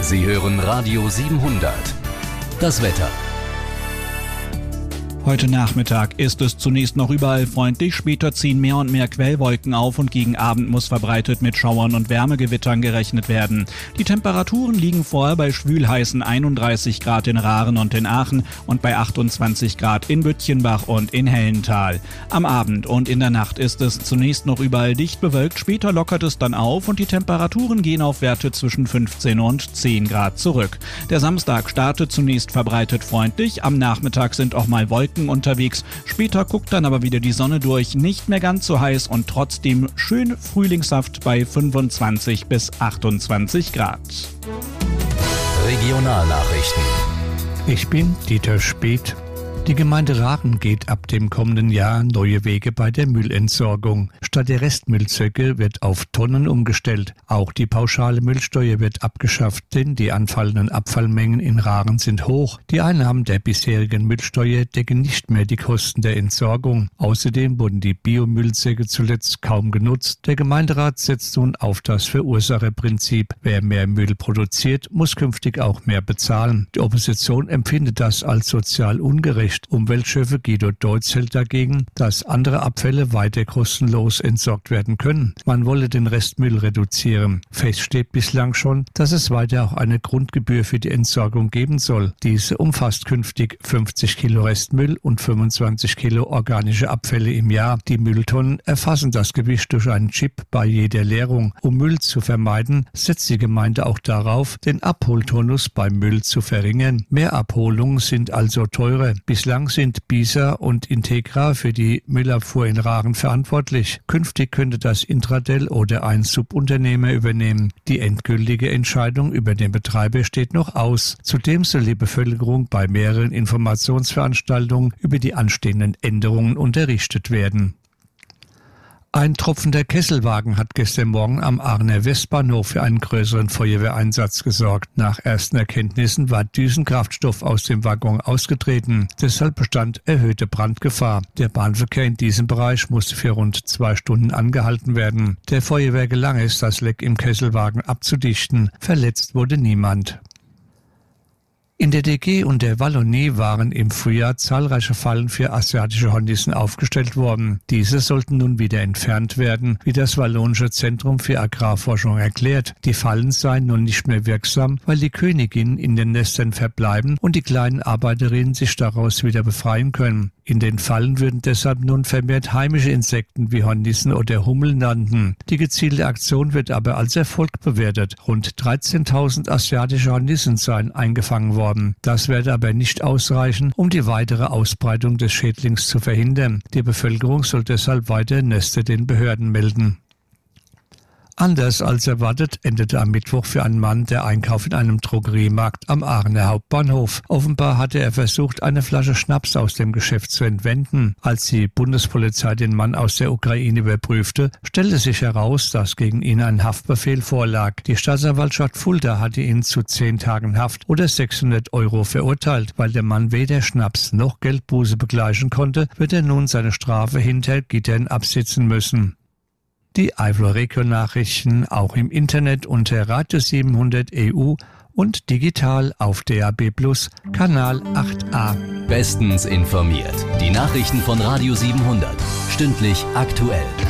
Sie hören Radio 700. Das Wetter. Heute Nachmittag ist es zunächst noch überall freundlich, später ziehen mehr und mehr Quellwolken auf und gegen Abend muss verbreitet mit Schauern und Wärmegewittern gerechnet werden. Die Temperaturen liegen vorher bei schwülheißen 31 Grad in Rahren und in Aachen und bei 28 Grad in Bütchenbach und in Hellental. Am Abend und in der Nacht ist es zunächst noch überall dicht bewölkt, später lockert es dann auf und die Temperaturen gehen auf Werte zwischen 15 und 10 Grad zurück. Der Samstag startet zunächst verbreitet freundlich, am Nachmittag sind auch mal Wolken unterwegs. Später guckt dann aber wieder die Sonne durch, nicht mehr ganz so heiß und trotzdem schön frühlingshaft bei 25 bis 28 Grad. Regionalnachrichten. Ich bin Dieter Speth. Die Gemeinde Rahren geht ab dem kommenden Jahr neue Wege bei der Müllentsorgung. Statt der Restmüllsäcke wird auf Tonnen umgestellt. Auch die pauschale Müllsteuer wird abgeschafft, denn die anfallenden Abfallmengen in Rahren sind hoch. Die Einnahmen der bisherigen Müllsteuer decken nicht mehr die Kosten der Entsorgung. Außerdem wurden die Biomüllsäcke zuletzt kaum genutzt. Der Gemeinderat setzt nun auf das Verursacherprinzip. Wer mehr Müll produziert, muss künftig auch mehr bezahlen. Die Opposition empfindet das als sozial ungerecht. Umweltchef Guido Deutz hält dagegen, dass andere Abfälle weiter kostenlos entsorgt werden können. Man wolle den Restmüll reduzieren. Fest steht bislang schon, dass es weiter auch eine Grundgebühr für die Entsorgung geben soll. Diese umfasst künftig 50 Kilo Restmüll und 25 Kilo organische Abfälle im Jahr. Die Mülltonnen erfassen das Gewicht durch einen Chip bei jeder Leerung. Um Müll zu vermeiden, setzt die Gemeinde auch darauf, den Abholtonus beim Müll zu verringern. Mehr Abholungen sind also teurer. Bislang sind Bisa und Integra für die Müllabfuhr in Rahren verantwortlich. Künftig könnte das Intradel oder ein Subunternehmer übernehmen. Die endgültige Entscheidung über den Betreiber steht noch aus. Zudem soll die Bevölkerung bei mehreren Informationsveranstaltungen über die anstehenden Änderungen unterrichtet werden. Ein tropfender Kesselwagen hat gestern Morgen am Aachener Westbahnhof für einen größeren Feuerwehreinsatz gesorgt. Nach ersten Erkenntnissen war Düsenkraftstoff aus dem Waggon ausgetreten. Deshalb bestand erhöhte Brandgefahr. Der Bahnverkehr in diesem Bereich musste für rund 2 Stunden angehalten werden. Der Feuerwehr gelang es, das Leck im Kesselwagen abzudichten. Verletzt wurde niemand. In der DG und der Wallonie waren im Frühjahr zahlreiche Fallen für asiatische Hornissen aufgestellt worden. Diese sollten nun wieder entfernt werden, wie das Wallonische Zentrum für Agrarforschung erklärt. Die Fallen seien nun nicht mehr wirksam, weil die Königinnen in den Nestern verbleiben und die kleinen Arbeiterinnen sich daraus wieder befreien können. In den Fallen würden deshalb nun vermehrt heimische Insekten wie Hornissen oder Hummeln landen. Die gezielte Aktion wird aber als Erfolg bewertet. Rund 13.000 asiatische Hornissen seien eingefangen worden. Das werde aber nicht ausreichen, um die weitere Ausbreitung des Schädlings zu verhindern. Die Bevölkerung soll deshalb weiter Nester den Behörden melden. Anders als erwartet endete am Mittwoch für einen Mann der Einkauf in einem Drogeriemarkt am Aachener Hauptbahnhof. Offenbar hatte er versucht, eine Flasche Schnaps aus dem Geschäft zu entwenden. Als die Bundespolizei den Mann aus der Ukraine überprüfte, stellte sich heraus, dass gegen ihn ein Haftbefehl vorlag. Die Staatsanwaltschaft Fulda hatte ihn zu 10 Tagen Haft oder 600 € verurteilt. Weil der Mann weder Schnaps noch Geldbuße begleichen konnte, wird er nun seine Strafe hinter Gittern absitzen müssen. Die Eifler Region-Nachrichten auch im Internet unter Radio 700 EU und digital auf DAB+ Kanal 8a. Bestens informiert. Die Nachrichten von Radio 700. Stündlich aktuell.